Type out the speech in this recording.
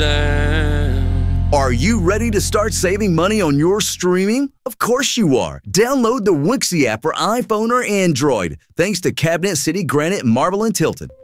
down. Are you ready to start saving money on your streaming? Of course you are. Download the Wixie app for iPhone or Android. Thanks to Cabinet City Granite Marble and Tilton.